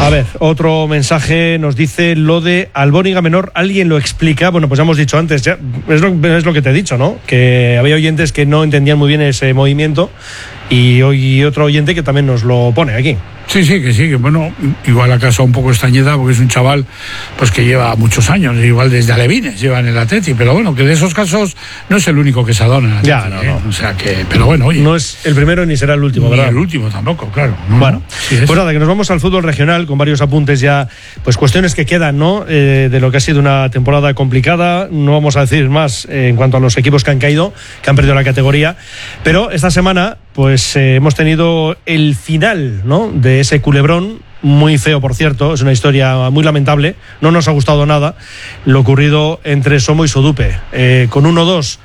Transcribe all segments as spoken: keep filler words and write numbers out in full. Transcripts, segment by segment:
A ver, otro mensaje nos dice lo de Albóniga Menor. ¿Alguien lo explica? Bueno, pues ya hemos dicho antes, ya, es, lo, es lo que te he dicho, ¿no? Que había oyentes que no entendían muy bien ese movimiento y hoy otro oyente que también nos lo pone aquí. Sí, sí, que sí, que bueno, igual ha causado un poco extrañeza porque es un chaval pues que lleva muchos años, igual desde Alevines lleva en el Atleti, pero bueno, que de esos casos no es el único que se adona en el Atleti, ya, no, ¿eh? no. O sea que, pero bueno, oye. No es el primero ni será el último, ni ¿verdad? el último tampoco, claro. No, bueno, sí, pues nada, que nos vamos al fútbol regional con varios apuntes ya, pues cuestiones que quedan, ¿no? Eh, de lo que ha sido una temporada complicada, no vamos a decir más eh, en cuanto a los equipos que han caído, que han perdido la categoría, pero esta semana pues eh, hemos tenido el final, ¿no? De ese culebrón, muy feo por cierto, es una historia muy lamentable, no nos ha gustado nada lo ocurrido entre Somo y Sodupe, eh, con uno dos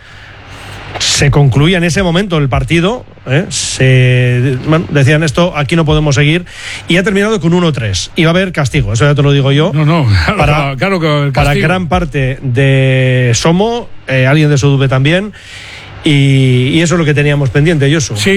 se concluía en ese momento el partido, ¿eh? se bueno, decían esto, aquí no podemos seguir, y ha terminado con uno tres, y va a haber castigo, eso ya te lo digo yo. No, no, claro, para, claro que el para gran parte de Somo, eh, alguien de Sodupe también. Y, y eso es lo que teníamos pendiente, Josu. Sí,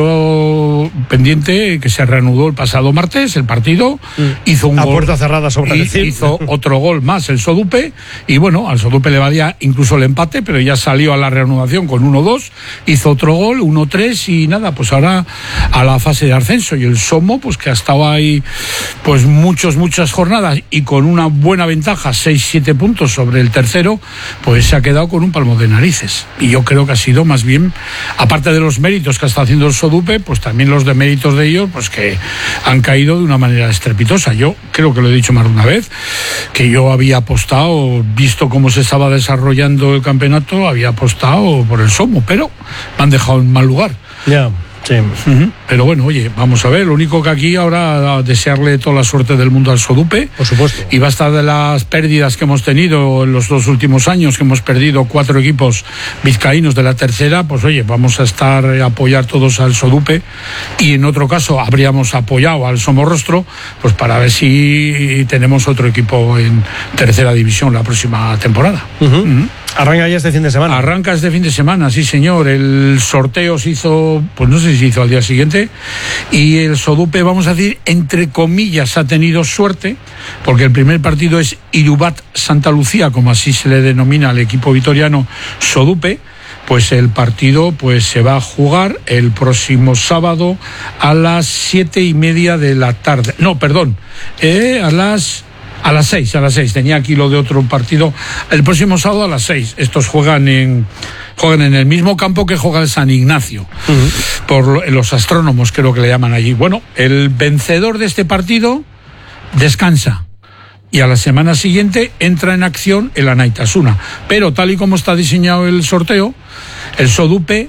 eso pendiente, que se reanudó el pasado martes el partido, mm. hizo un a gol, puerta cerrada sobre decir. Hizo otro gol más el Sodupe, y bueno, al Sodupe le valía incluso el empate, pero ya salió a la reanudación con uno dos, hizo otro gol, uno tres, y nada, pues ahora a la fase de ascenso, y el Somo, pues que ha estado ahí pues muchos, muchas jornadas, y con una buena ventaja, seis siete puntos sobre el tercero, pues se ha quedado con un palmo de narices, y yo creo que ha sido más bien, aparte de los méritos que está haciendo el Sodupe, pues también los deméritos de ellos, pues que han caído de una manera estrepitosa. Yo creo que lo he dicho más de una vez, que yo había apostado, visto cómo se estaba desarrollando el campeonato, había apostado por el Somo, pero me han dejado en mal lugar. Ya. Yeah. Sí. Uh-huh. Pero bueno, oye, vamos a ver, lo único que aquí ahora desearle toda la suerte del mundo al Sodupe. Por supuesto. Y basta de las pérdidas que hemos tenido en los dos últimos años, que hemos perdido cuatro equipos vizcaínos de la tercera, pues oye, vamos a estar a apoyar todos al Sodupe, y en otro caso habríamos apoyado al Somorrostro, pues para ver si tenemos otro equipo en tercera división la próxima temporada. Uh-huh. Uh-huh. Arranca ya este fin de semana. Arranca este fin de semana, sí señor. El sorteo se hizo, pues no sé si se hizo al día siguiente, y el Sodupe, vamos a decir, entre comillas, ha tenido suerte, porque el primer partido es Irubat Santa Lucía, como así se le denomina al equipo vitoriano Sodupe. Pues el partido pues se va a jugar el próximo sábado a las siete y media de la tarde. No, perdón, eh, a las... A las seis, a las seis. Tenía aquí lo de otro partido. El próximo sábado a las seis. Estos juegan en juegan en el mismo campo que juega el San Ignacio. Uh-huh. Por los astrónomos, creo que le llaman allí. Bueno, el vencedor de este partido descansa. Y a la semana siguiente entra en acción el Anaitasuna. Pero tal y como está diseñado el sorteo, el Sodupe,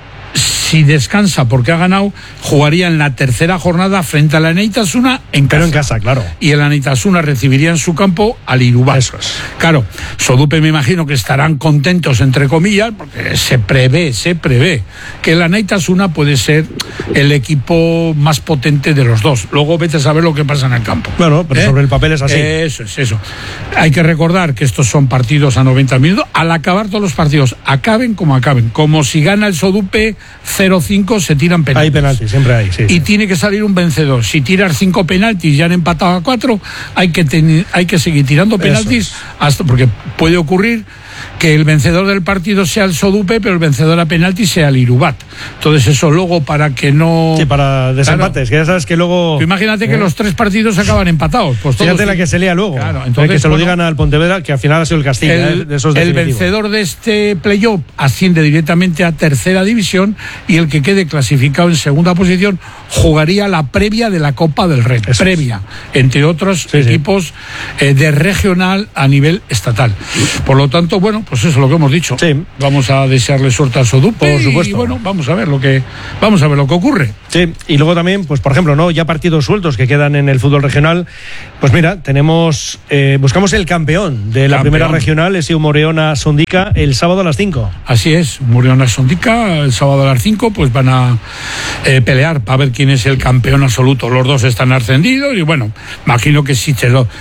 si descansa porque ha ganado, jugaría en la tercera jornada frente al Anaitasuna en casa. Pero en casa, claro. Y el Anaitasuna recibiría en su campo al Irubat. Eso es. Claro, Sodupe me imagino que estarán contentos, entre comillas, porque se prevé, se prevé que el Anaitasuna puede ser el equipo más potente de los dos. Luego vete a saber lo que pasa en el campo. Bueno, pero ¿Eh? sobre el papel es así. Eso es, eso. Hay que recordar que estos son partidos a noventa minutos. Al acabar todos los partidos, acaben como acaben. Como si gana el Sodupe cero cinco, se tiran penaltis. Hay penaltis, siempre hay, sí. Y sí. tiene que salir un vencedor. Si tiras cinco penaltis y ya han empatado a cuatro, hay que, ten, hay que seguir tirando penaltis, hasta porque puede ocurrir que el vencedor del partido sea el Sodupe, pero el vencedor a penalti sea el Irubat. Entonces eso luego para que no... Sí, para desempates, claro, que ya sabes que luego... Imagínate que ¿eh? los tres partidos acaban empatados. Pues Fíjate todos... la que se lía luego. Claro, entonces, que se bueno, lo digan al Pontevedra, que al final ha sido el castigo. El, ¿eh? de esos el vencedor de este playoff asciende directamente a tercera división, y el que quede clasificado en segunda posición jugaría la previa de la Copa del Rey. Eso previa, es. Entre otros sí, equipos sí. Eh, de regional a nivel estatal. Por lo tanto, bueno, pues eso es lo que hemos dicho. Sí. Vamos a desearle suerte al Sodupe. Por supuesto. Y bueno, vamos a ver lo que vamos a ver lo que ocurre. Sí, y luego también, pues por ejemplo, no, ya partidos sueltos que quedan en el fútbol regional. Pues mira, tenemos eh, buscamos el campeón de la campeón. primera regional, es Moreona Sondica, el sábado a las cinco. Así es, Moreona Sondica, el sábado a las cinco, pues van a eh, pelear para ver quién es el campeón absoluto. Los dos están ascendidos y bueno, imagino que si te lo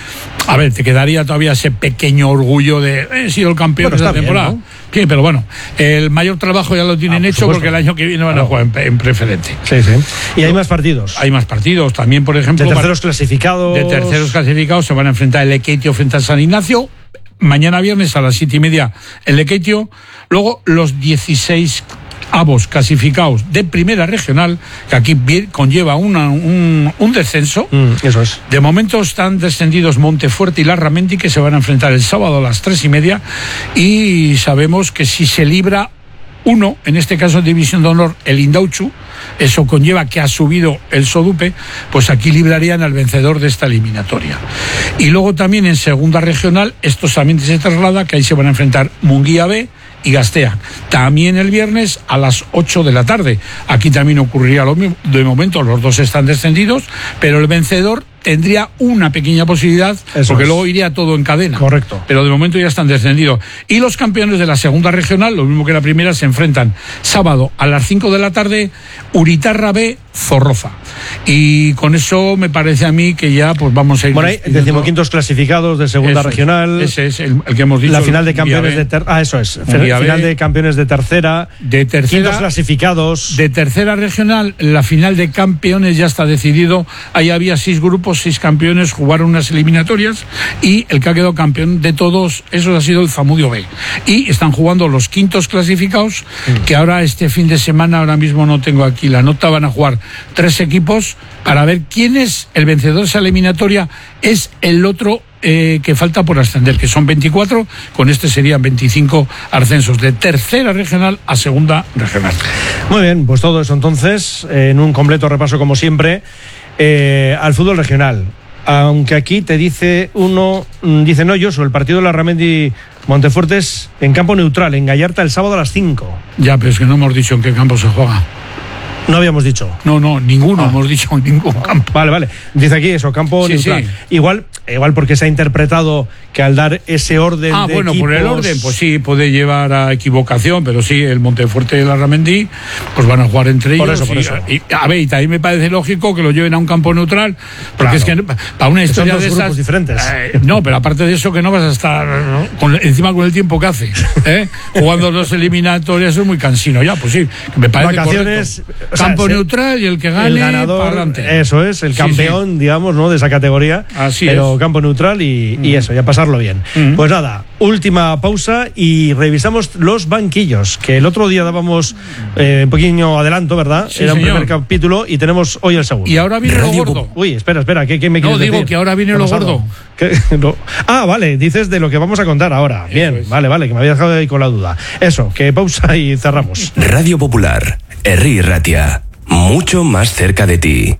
a ver, te quedaría todavía ese pequeño orgullo de he sido el campeón bueno, de la bien, temporada. ¿no? Sí, pero bueno, el mayor trabajo ya lo tienen ah, hecho supuesto. porque el año que viene van claro. a jugar en, en preferente. Sí, sí. Y hay más partidos. Hay más partidos. También, por ejemplo, de terceros clasificados. De terceros clasificados se van a enfrentar el Lekeitio frente al San Ignacio. Mañana viernes a las siete y media el Lekeitio. Luego los dieciséis avos clasificados de primera regional, que aquí conlleva una, un, un descenso. Mm, eso es. De momento están descendidos Montefuerte y Larramendi, que se van a enfrentar el sábado a las tres y media. Y sabemos que si se libra uno, en este caso División de Honor, el Indauchu, eso conlleva que ha subido el Sodupe, pues aquí librarían al vencedor de esta eliminatoria. Y luego también en segunda regional, esto también se traslada, que ahí se van a enfrentar Munguía B y Gastea. También el viernes a las ocho de la tarde. Aquí también ocurriría lo mismo. De momento los dos están descendidos, pero el vencedor tendría una pequeña posibilidad, Eso porque es. luego iría todo en cadena. Correcto. Pero de momento ya están descendidos. Y los campeones de la segunda regional, lo mismo que la primera, se enfrentan sábado a las cinco de la tarde, Uritarra B, Zorroza. Y con eso me parece a mí que ya pues vamos a ir... Bueno, hay decimoquintos clasificados de segunda Eso es, regional. ese es el, el que hemos dicho. La final de Munguía campeones B. de ter Ah, eso es. Munguía Final B. de campeones de tercera. De tercera. Quintos clasificados. De tercera regional, la final de campeones ya está decidido. Ahí había seis grupos, seis campeones, jugaron unas eliminatorias y el que ha quedado campeón de todos, eso ha sido el Zamudio B. Y están jugando los quintos clasificados, mm. que ahora este fin de semana, ahora mismo no tengo aquí la nota, van a jugar tres equipos para ver quién es el vencedor de esa eliminatoria, es el otro Eh, que falta por ascender, que son veinticuatro, con este serían veinticinco ascensos de tercera regional a segunda regional. Muy bien, pues todo eso entonces, eh, en un completo repaso como siempre, eh, al fútbol regional. Aunque aquí te dice uno, dice no, Josu, el partido de Larramendi Montefuerte es en campo neutral, en Gallarta, el sábado a las cinco. Ya, pero es que no hemos dicho en qué campo se juega. No habíamos dicho. No, no, ninguno ah. hemos dicho en ningún campo. Vale, vale. Dice aquí eso, campo sí, neutral. Sí. Igual, igual porque se ha interpretado que al dar ese orden ah, de bueno, equipos... por el orden, pues sí, puede llevar a equivocación, pero sí, el Montefuerte y el Larramendi, pues van a jugar entre por ellos. Eso, por y, eso. Y, a ver, y también me parece lógico que lo lleven a un campo neutral, porque claro. es que para una historia son dos de grupos esas... diferentes. Eh, no, pero aparte de eso que no vas a estar ¿no? con, encima con el tiempo que hace, ¿eh? jugando dos eliminatorias, eso es muy cansino ya, pues sí, me parece Vacaciones, correcto. O sea, Campo se, neutral y el que gane, el ganador, para adelante. Eso es, el campeón, sí, sí. digamos, ¿no? de esa categoría. Así pero es. Campo neutral y, y eso, ya pasarlo bien. Uh-huh. Pues nada, última pausa y revisamos los banquillos, que el otro día dábamos eh, un pequeño adelanto, ¿verdad? Sí, Era un señor. primer capítulo y tenemos hoy el segundo. Y ahora viene Radio lo gordo. Uy, espera, espera, ¿qué, qué me quieres No, digo decir? que ahora viene lo gordo. No. Ah, vale, dices de lo que vamos a contar ahora. Eso bien, es. vale, vale, que me había dejado ahí con la duda. Eso, que pausa y cerramos. Radio Popular, Herri Ratia, mucho más cerca de ti.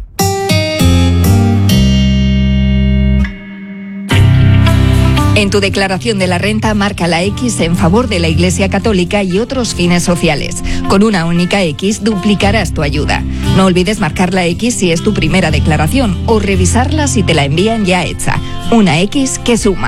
En tu declaración de la renta marca la X en favor de la Iglesia Católica y otros fines sociales. Con una única X duplicarás tu ayuda. No olvides marcar la X si es tu primera declaración o revisarla si te la envían ya hecha. Una X que suma.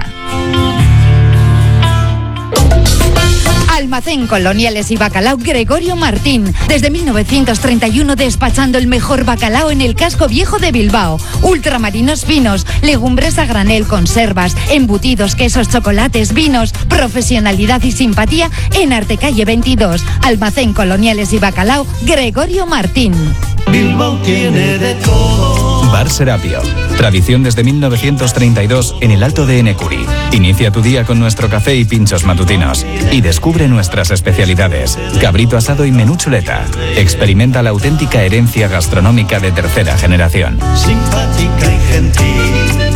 Almacén Coloniales y Bacalao Gregorio Martín. Desde mil novecientos treinta y uno despachando el mejor bacalao en el casco viejo de Bilbao. Ultramarinos finos, legumbres a granel, conservas, embutidos, quesos, chocolates, vinos, profesionalidad y simpatía en Artecalle veintidós. Almacén Coloniales y Bacalao Gregorio Martín. Bilbao tiene de todo. Bar Serapio. Tradición desde mil novecientos treinta y dos en el Alto de Enecuri. Inicia tu día con nuestro café y pinchos matutinos. Y descubre nuestras especialidades. Cabrito asado y menú chuleta. Experimenta la auténtica herencia gastronómica de tercera generación. Simpática y gentil.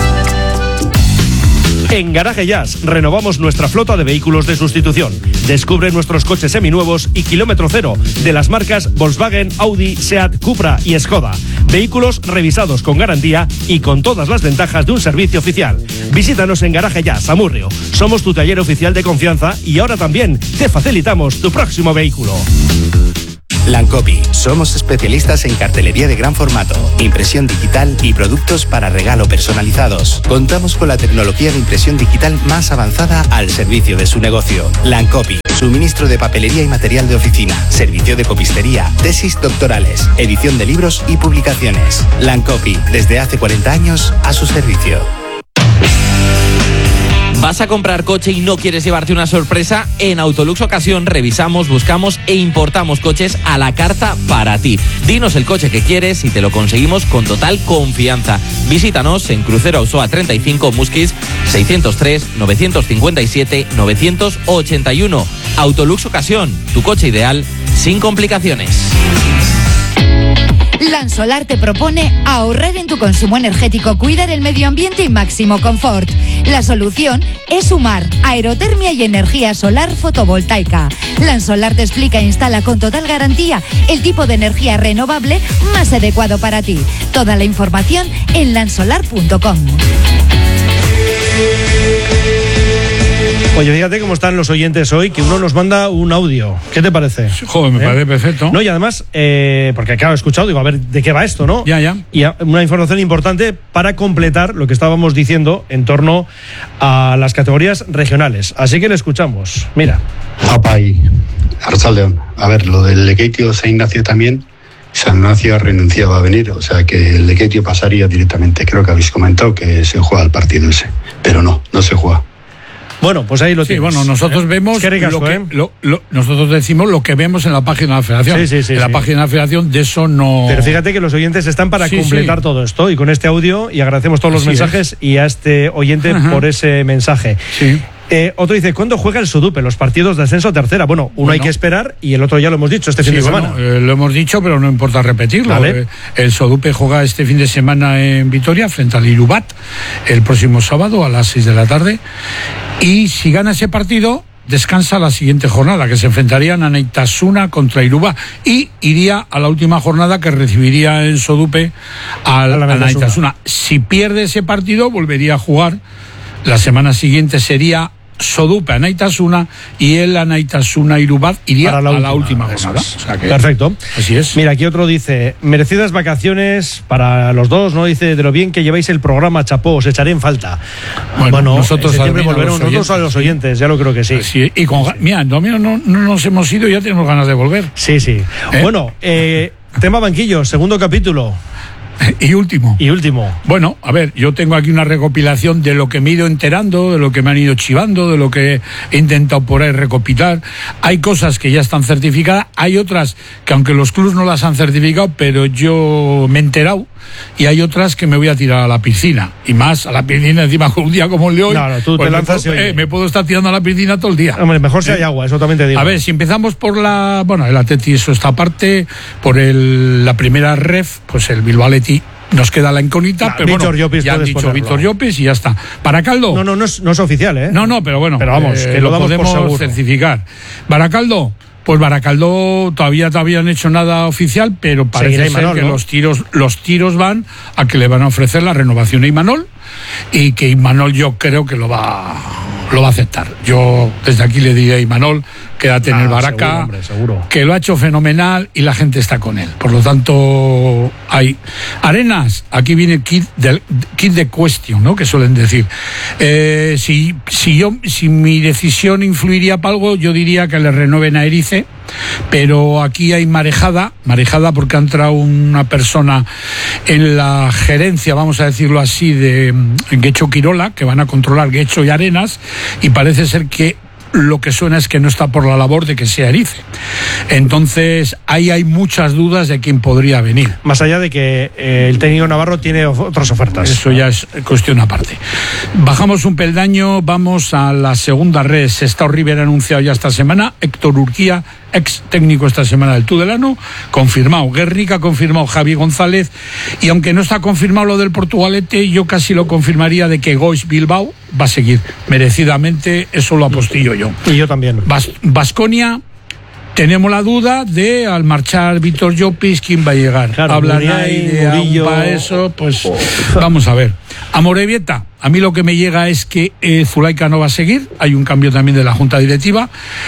En Garaje Jazz renovamos nuestra flota de vehículos de sustitución. Descubre nuestros coches seminuevos y kilómetro cero de las marcas Volkswagen, Audi, Seat, Cupra y Skoda. Vehículos revisados con garantía y con todas las ventajas de un servicio oficial. Visítanos en Garaje Jazz, Amurrio. Somos tu taller oficial de confianza y ahora también te facilitamos tu próximo vehículo. Lancopi. Somos especialistas en cartelería de gran formato, impresión digital y productos para regalo personalizados. Contamos con la tecnología de impresión digital más avanzada al servicio de su negocio. Lancopi. Suministro de papelería y material de oficina, servicio de copistería, tesis doctorales, edición de libros y publicaciones. Lancopi. Desde hace cuarenta años a su servicio. ¿Vas a comprar coche y no quieres llevarte una sorpresa? En Autolux Ocasión revisamos, buscamos e importamos coches a la carta para ti. Dinos el coche que quieres y te lo conseguimos con total confianza. Visítanos en Crucero Auzoa treinta y cinco, Musquis seiscentros tres, novecientos cincuenta y siete, novecientos ochenta y uno. Autolux Ocasión, tu coche ideal sin complicaciones. Lansolar te propone ahorrar en tu consumo energético, cuidar el medio ambiente y máximo confort. La solución es sumar aerotermia y energía solar fotovoltaica. Lansolar te explica e instala con total garantía el tipo de energía renovable más adecuado para ti. Toda la información en lansolar punto com. Oye, fíjate cómo están los oyentes hoy, que uno nos manda un audio. ¿Qué te parece? Joder, me ¿Eh? parece perfecto. No, y además, eh, porque claro, he escuchado, digo, a ver, ¿de qué va esto, no? Ya, ya. Y una información importante para completar lo que estábamos diciendo en torno a las categorías regionales. Así que le escuchamos. Mira. Apay, Arrachaldeón. A ver, lo del Lekeitio San Ignacio también. San Ignacio ha renunciado a venir, o sea que el Lekeitio pasaría directamente. Creo que habéis comentado que se juega el partido ese, pero no, no se juega. Bueno, pues ahí lo sí, tienes. Bueno, nosotros ¿Eh? vemos ricasco, lo que, ¿eh? lo, lo, nosotros decimos lo que vemos en la página de la Federación. Sí, sí, sí, en la sí. página de la Federación de eso no. Pero fíjate que los oyentes están para sí, completar sí. todo esto y con este audio, y agradecemos todos los Así mensajes es. y a este oyente Ajá. por ese mensaje. Sí. Eh, otro dice, ¿cuándo juega el Sodupe? Los partidos de ascenso a tercera. Bueno, uno bueno. hay que esperar y el otro ya lo hemos dicho este sí, fin de bueno, semana. Eh, lo hemos dicho, pero no importa repetirlo. Vale. Eh, el Sodupe juega este fin de semana en Vitoria frente al Irubat el próximo sábado a las seis de la tarde. Y si gana ese partido, descansa la siguiente jornada, que se enfrentarían a Neitasuna contra Iruba, y iría a la última jornada que recibiría en Sodupe al, a, a Neitasuna. Si pierde ese partido, volvería a jugar. La semana siguiente sería Sodupe a Neitasuna y el a Neitasuna Irubat iría la a última, la última jornada. Es. O sea que, perfecto. Así es. Mira, aquí otro dice, merecidas vacaciones para los dos, ¿no? Dice, de lo bien que lleváis el programa, chapó, os echaré en falta. Bueno, bueno nosotros siempre volveremos, nosotros a los oyentes, ya lo creo que sí. sí y con, mira, no, no, no nos hemos ido y ya tenemos ganas de volver. Sí, sí. ¿Eh? Bueno, eh, tema banquillo, segundo capítulo. Y último. Y último. Bueno, a ver, yo tengo aquí una recopilación de lo que me he ido enterando, de lo que me han ido chivando, de lo que he intentado por ahí recopilar. Hay cosas que ya están certificadas, hay otras que aunque los clubs no las han certificado, pero yo me he enterado, y hay otras que me voy a tirar a la piscina. Y más a la piscina encima con un día como el de hoy. No, no, tú pues te lanzas me, puedo, y eh, me puedo estar tirando a la piscina todo el día. Hombre, mejor si ¿Eh? hay agua, eso también te digo. A ver, si empezamos por la, bueno, el Atleti, eso está aparte, por el, la primera ref, pues el Bilbao Athletic. Nos queda la incógnita, nah, pero Víctor bueno, Llopis ya han dicho Víctor Llopis y ya está. Baracaldo. No, no, no es, no es oficial, ¿eh? No, no, pero bueno. Pero vamos, eh, que lo, lo podemos certificar. Baracaldo. Pues Baracaldo todavía todavía han hecho nada oficial, pero parece ser Imanol, que ¿no? los tiros los tiros van a que le van a ofrecer la renovación a Imanol, y que Imanol yo creo que lo va lo va a aceptar. Yo desde aquí le diré a Imanol, quédate ah, en el Baraca, seguro, hombre, seguro. que lo ha hecho fenomenal y la gente está con él. Por lo tanto, hay Arenas, aquí viene el kit de, kit de question, ¿no? Que suelen decir. Eh, si, si yo, si mi decisión influiría para algo, yo diría que le renueven a Erice, pero aquí hay marejada, marejada porque ha entrado una persona en la gerencia, vamos a decirlo así, de Guecho Quirola, que van a controlar Guecho y Arenas, y parece ser que lo que suena es que no está por la labor de que sea Erice. Entonces, ahí hay muchas dudas de quién podría venir. Más allá de que eh, el técnico Navarro tiene of- otras ofertas. Eso ya es cuestión aparte. Bajamos un peldaño, vamos a la segunda red. Sestao Rivera anunciado ya esta semana. Héctor Urquía, ex técnico esta semana del Tudelano, confirmado. Guerrica confirmado, Javi González. Y aunque no está confirmado lo del Portugalete, yo casi lo confirmaría de que Gois Bilbao va a seguir merecidamente. Eso lo apostillo yo. Y yo también. Baskonia. Tenemos la duda de, al marchar Víctor Llopis, ¿quién va a llegar? Claro, Hablan Muriay, ahí de Murillo. Aupa, eso, pues vamos a ver. Amorebieta, a mí lo que me llega es que eh, Zulaika no va a seguir, hay un cambio también de la junta directiva,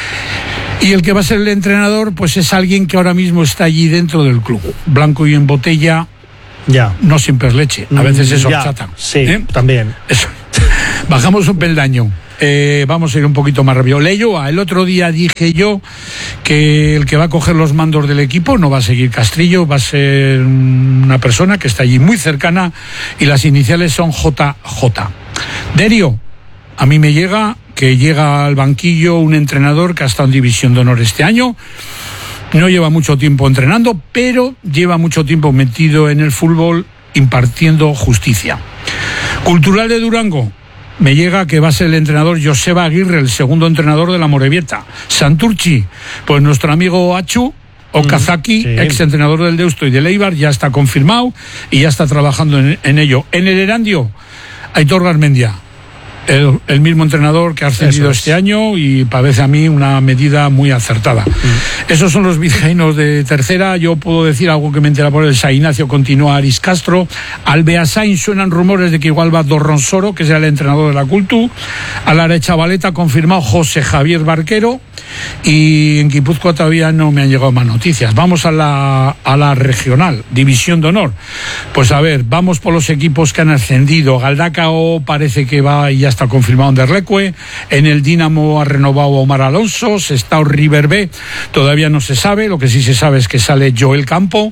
y el que va a ser el entrenador, pues es alguien que ahora mismo está allí dentro del club. Blanco y en botella, ya. No siempre es leche, a veces es ya. horchata. Sí, ¿Eh? también. Eso. Bajamos un peldaño. Eh, vamos a ir un poquito más rápido. Leyoa, el otro día dije yo que el que va a coger los mandos del equipo no va a seguir Castrillo, va a ser una persona que está allí muy cercana y las iniciales son J J. Derio, a mí me llega que llega al banquillo un entrenador que ha estado en División de Honor este año. No lleva mucho tiempo entrenando, pero lleva mucho tiempo metido en el fútbol impartiendo justicia. Cultural de Durango, me llega que va a ser el entrenador Joseba Aguirre, el segundo entrenador de la Morevieta. Santurchi, pues nuestro amigo Achu Okazaki, sí. ex entrenador del Deusto y del Eibar, ya está confirmado y ya está trabajando en, en ello. En el Erandio, Aitor Garmendia, el, el mismo entrenador que ha ascendido es. este año, y parece a mí una medida muy acertada. Mm. Esos son los vizcaínos de tercera. Yo puedo decir algo que me entera por el San Ignacio, continúa Aris Castro. Al Beasain suenan rumores de que igual va Dorronsoro, que será el entrenador de la Cultu. A la Arechavaleta confirmado José Javier Barquero. Y en Guipúzcoa todavía no me han llegado más noticias. Vamos a la, a la regional, División de Honor. Pues a ver, vamos por los equipos que han ascendido. Galdacao parece que va y ya está confirmado en Derlecue. En el Dinamo ha renovado Omar Alonso. Sestao River B todavía no se sabe. Lo que sí se sabe es que sale Joel Campo.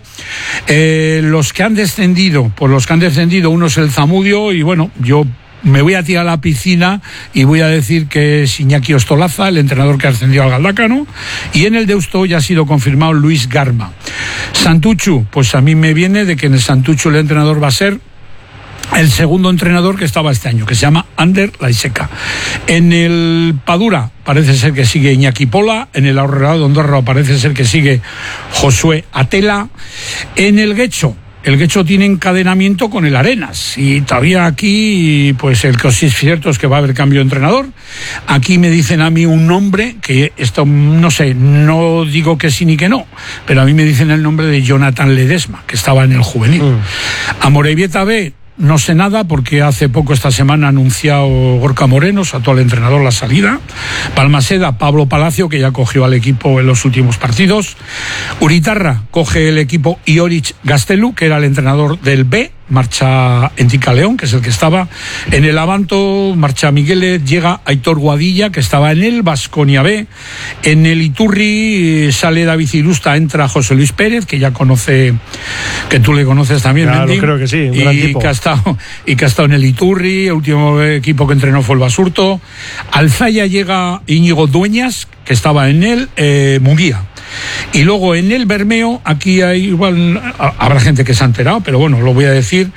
Eh, los que han descendido, pues los que han descendido, uno es el Zamudio, y bueno, yo me voy a tirar a la piscina y voy a decir que es Iñaki Ostolaza, el entrenador que ha ascendido al Galdácano, y en el Deusto ya ha sido confirmado Luis Garma. Santuchu, pues a mí me viene de que en el Santuchu el entrenador va a ser el segundo entrenador que estaba este año, que se llama Ander Laiseca. En el Padura parece ser que sigue Iñaki Pola. En el Ahorrado de Ondorro parece ser que sigue Josué Atela. En el Guecho, el Guecho tiene encadenamiento con el Arenas, y todavía aquí, pues el que sí es cierto es que va a haber cambio de entrenador. Aquí me dicen a mí un nombre que esto no sé, no digo que sí ni que no, pero a mí me dicen el nombre de Jonathan Ledesma, que estaba en el juvenil. Mm. A Morevieta B no sé nada, porque hace poco, esta semana, ha anunciado Gorka Moreno, su actual entrenador, la salida. Balmaseda, Pablo Palacio, que ya cogió al equipo en los últimos partidos. Uritarra coge el equipo Iorich Gastelu, que era el entrenador del B. Marcha Entica León, que es el que estaba. En el Abanto marcha Miguel, llega Aitor Guadilla, que estaba en el Baskonia B. En el Iturri sale David Irusta, entra José Luis Pérez, que ya conoce, que tú le conoces también, claro, Mendy, creo que sí, un y gran tipo. Que ha estado, y que ha estado en el Iturri. El último equipo que entrenó fue el Basurto. Alzaya llega Íñigo Dueñas, que estaba en el eh, Munguía. Y luego en el Bermeo, aquí hay igual, habrá gente que se ha enterado, pero bueno, lo voy a decir.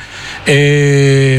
eh,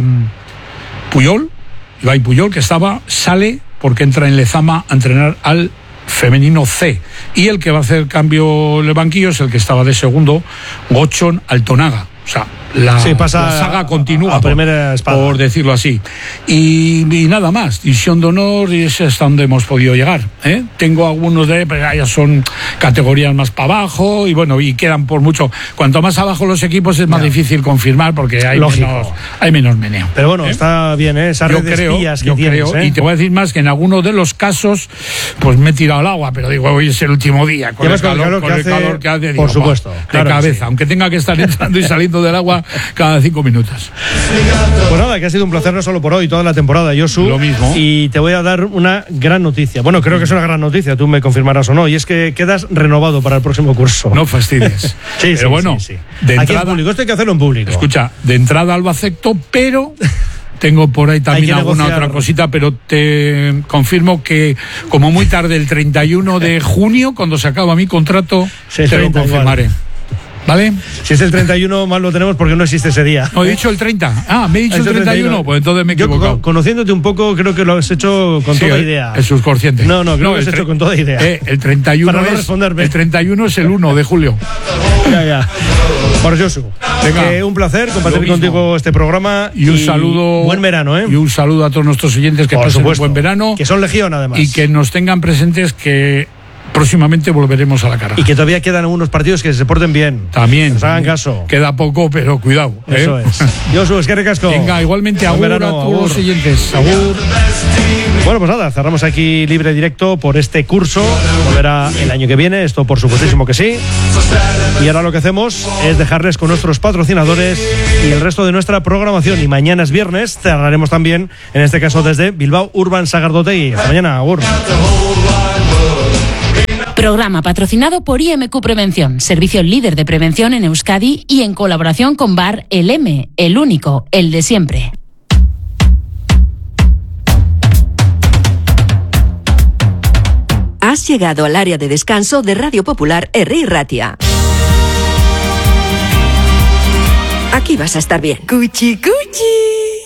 Puyol, Ibai Puyol, que estaba, sale porque entra en Lezama a entrenar al femenino C, y el que va a hacer cambio en el banquillo es el que estaba de segundo, Gochon Altonaga. O sea, la, sí, pasa la saga continúa, a, a primera por, espada, por decirlo así. Y, y nada más, División de Honor, y es hasta donde hemos podido llegar. ¿eh? Tengo algunos de, pero ya son categorías más para abajo, y bueno, y quedan por mucho. Cuanto más abajo los equipos es más no. difícil confirmar, porque hay menos, hay menos meneo. Pero bueno, ¿eh? está bien, ¿eh? Esas yo redes creo, que yo tienes, creo, ¿eh? Y te voy a decir más, que en algunos de los casos, pues me he tirado al agua, pero digo, hoy es el último día, con, el calor, calor, con el calor que hace, digo, por supuesto, de claro cabeza, sí. aunque tenga que estar entrando y saliendo del agua cada cinco minutos. Pues nada, que ha sido un placer no solo por hoy, toda la temporada, Josu. Lo mismo. Y te voy a dar una gran noticia. Bueno, creo que es una gran noticia, tú me confirmarás o no, y es que quedas renovado para el próximo curso. No fastidies. sí, pero sí, bueno, sí, sí. de Aquí entrada, en público, esto hay que hacerlo en público. Escucha, de entrada al acepto, pero tengo por ahí también alguna negociar. Otra cosita, pero te confirmo que como muy tarde, el treinta y uno de junio, cuando se acaba mi contrato, se te lo confirmaré. Igual. ¿Vale? Si es el treinta y uno, mal lo tenemos porque no existe ese día. No, he dicho el treinta. Ah, me he dicho el treinta y uno, pues entonces me he equivocado. Yo, conociéndote un poco, creo que lo has hecho con sí, toda el, idea. El subconsciente. No, no, creo no, que lo has hecho con toda idea. Eh, el treinta y uno Para no es, responderme. El treinta y uno es el uno de julio. Ya, ya. Por Josu. Que un placer compartir contigo este programa. Y un y saludo. Buen verano, ¿eh? Y un saludo a todos nuestros oyentes que Por pasen supuesto, un buen verano. Que son legión, además. Y que nos tengan presentes que próximamente volveremos a la cara. Y que todavía quedan algunos partidos que se porten bien. También. Que nos hagan caso. Queda poco, pero cuidado. ¿eh? Eso es. Josu, es que recasco. Venga, igualmente, agur a todos agur. los oyentes. Agur. Bueno, pues nada, cerramos aquí libre directo por este curso. Volverá el año que viene, esto por supuestísimo que sí. Y ahora lo que hacemos es dejarles con nuestros patrocinadores y el resto de nuestra programación. Y mañana es viernes, cerraremos también, en este caso desde Bilbao Urban Sagardotegi. Hasta mañana, agur. Programa patrocinado por I M Q Prevención, servicio líder de prevención en Euskadi y en colaboración con Bar El M, el único, el de siempre. Has llegado al área de descanso de Radio Popular Herri Ratia. Aquí vas a estar bien. ¡Cuchi, cuchi!